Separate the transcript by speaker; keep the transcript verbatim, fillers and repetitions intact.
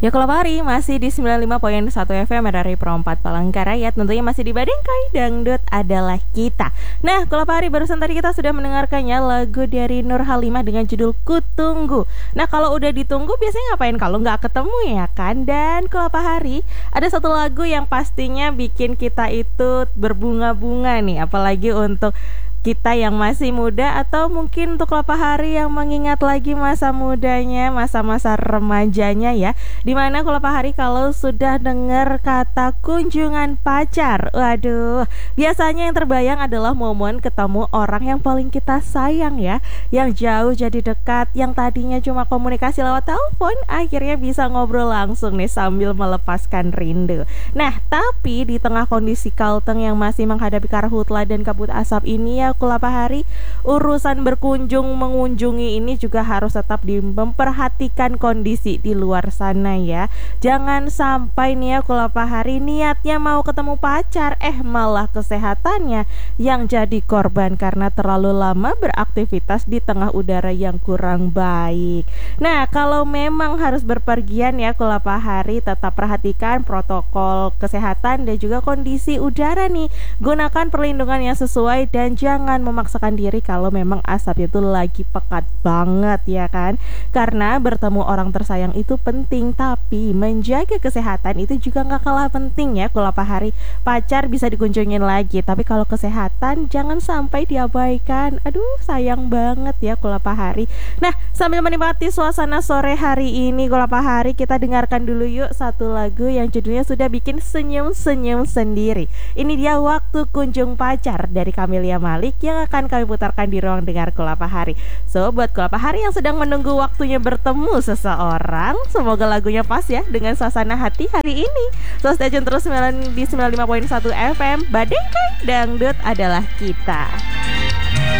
Speaker 1: Ya kalau hari masih di sembilan puluh lima koma satu F M dari Perempat Palangkaraya. Tentunya masih di Badengkai, Dangdut adalah kita. Nah kalau hari barusan tadi kita sudah mendengarkannya lagu dari Nur Halimah dengan judul Kutunggu. Nah kalau udah ditunggu biasanya ngapain kalau nggak ketemu ya kan. Dan kalau hari ada satu lagu yang pastinya bikin kita itu berbunga-bunga nih. Apalagi untuk kita yang masih muda atau mungkin untuk kelapa hari yang mengingat lagi masa mudanya, masa-masa remajanya ya. Dimana kelapa hari kalau sudah dengar kata kunjungan pacar, waduh, biasanya yang terbayang adalah momen ketemu orang yang paling kita sayang ya, yang jauh jadi dekat, yang tadinya cuma komunikasi lewat telepon, akhirnya bisa ngobrol langsung nih sambil melepaskan rindu. Nah, tapi di tengah kondisi Kalteng yang masih menghadapi karhutla dan kabut asap ini ya kelapa hari, urusan berkunjung mengunjungi ini juga harus tetap memperhatikan kondisi di luar sana ya. Jangan sampai nih ya kelapa hari niatnya mau ketemu pacar, eh malah kesehatannya yang jadi korban karena terlalu lama beraktivitas di tengah udara yang kurang baik. Nah kalau memang harus berpergian ya kelapa hari, tetap perhatikan protokol kesehatan dan juga kondisi udara nih. Gunakan perlindungan yang sesuai dan jangan Jangan memaksakan diri kalau memang asap itu lagi pekat banget ya kan. Karena bertemu orang tersayang itu penting, tapi menjaga kesehatan itu juga gak kalah penting ya kelapa hari. Pacar bisa dikunjungin lagi, tapi kalau kesehatan jangan sampai diabaikan. Aduh sayang banget ya kelapa hari. Nah sambil menikmati suasana sore hari ini kelapa hari, kita dengarkan dulu yuk satu lagu yang judulnya sudah bikin senyum-senyum sendiri. Ini dia Waktu Kunjung Pacar dari Camelia Malik yang akan kami putarkan di ruang dengar kelapa hari. So buat kelapa hari yang sedang menunggu waktunya bertemu seseorang, semoga lagunya pas ya dengan suasana hati hari ini. So stay tune terus di sembilan puluh lima koma satu F M Badengkai, Dangdut adalah kita.